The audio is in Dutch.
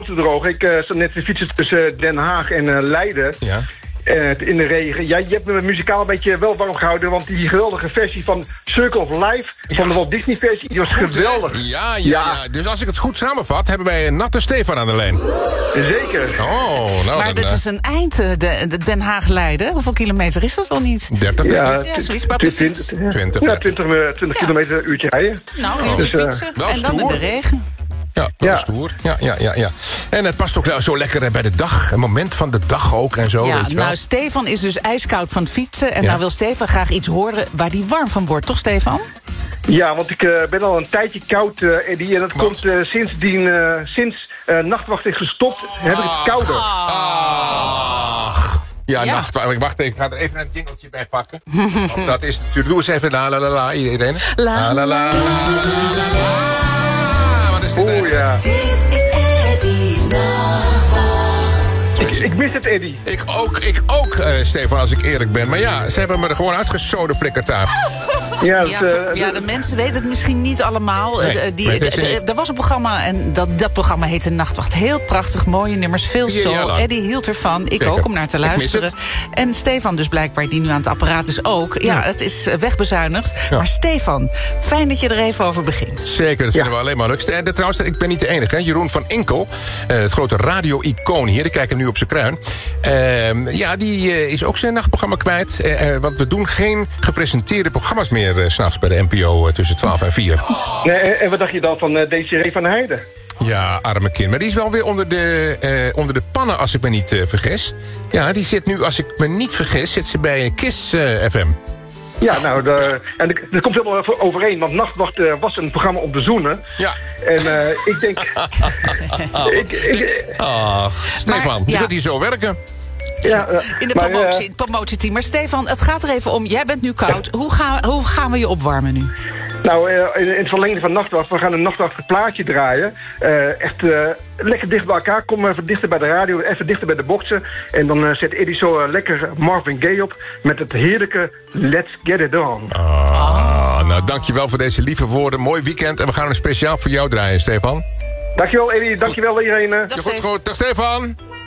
te drogen. Ik zat net te fietsen tussen Den Haag en Leiden. Ja. In de regen. Ja, je hebt me muzikaal een beetje wel warm gehouden, want die geweldige versie van Circle of Life, van de Walt Disney versie, die was geweldig. Ja. Dus als ik het goed samenvat, hebben wij een natte Stefan aan de lijn. Zeker. Oh, nou maar dat is een eind, de Den Haag-Leiden. Hoeveel kilometer is dat wel niet? 30. Ja, zoiets, maar op de fiets. 20. Ja, 20 kilometer, een uurtje rijden. Nou, heel fietsen. wel En dan in stoer. de regen. Ja, dat is stoer. Ja. En het past ook zo lekker bij de dag. Een moment van de dag ook en zo. Ja, weet je wel. nou, Stefan is dus ijskoud van het fietsen. En Ja. nou wil Stefan graag iets horen waar hij warm van wordt. Toch, Stefan? Ja, want ik ben al een tijdje koud, Eddie. En dat komt sinds Nachtwacht is gestopt, heb ik het kouder. Ja, Ja. Wacht even, ik ga er even een jingeltje bij pakken. Want dat is natuurlijk... Doe eens even la la la la, iedereen. La, la la la. Wat is dit? Oh ja. Dit is Eddie's Nachtwacht. Ik mis het, Eddie. Ik ook, Stefan, als ik eerlijk ben. Maar ja, ze hebben me er gewoon uitgesoden, flikkerd daar. Ja, De mensen weten het misschien niet allemaal. Nee, Er was een programma en dat programma heette Nachtwacht. Heel prachtig, mooie nummers, veel 4 jaar soul. lang. Eddie hield ervan, ik Zeker. ook, om naar te Ik mis luisteren. En Stefan dus blijkbaar, die nu aan het apparaat is ook. Ja, het is wegbezuinigd. Ja. Maar Stefan, fijn dat je er even over begint. Zeker, dat vinden we alleen maar leuk. En trouwens, ik ben niet de enige. Hè. Jeroen van Inkel, het grote radio-icoon hier. Ik kijk hem nu op zijn kruin. Die is ook zijn nachtprogramma kwijt. Want we doen geen gepresenteerde programma's meer 's nachts bij de NPO tussen 12 en 4. En wat dacht je dan van Desiree van Heijden? Ja, arme kind. Maar die is wel weer onder de pannen, als ik me niet vergis. Ja, die zit nu, als ik me niet vergis, zit ze bij KISS FM. Ja, nou, en dat komt helemaal overeen, want Nachtwacht was een programma om te zoenen. Ja. En ik denk... Ach, Stefan, Maar, je ja. kunt hier zo werken. In het promotieteam. Maar Stefan, het gaat er even om. Jij bent nu koud. Hoe gaan we je opwarmen nu? Nou, in het verlengde van Nachtwacht, we gaan een nachtwacht plaatje draaien. Echt lekker dicht bij elkaar. Kom even dichter bij de radio, even dichter bij de boksen. En dan zet Eddie zo lekker Marvin Gaye op met het heerlijke Let's Get It On. Nou, dankjewel voor deze lieve woorden. Mooi weekend en we gaan een speciaal voor jou draaien, Stefan. Dankjewel Eddie, dankjewel iedereen. Dag, Stefan. Dag Stefan.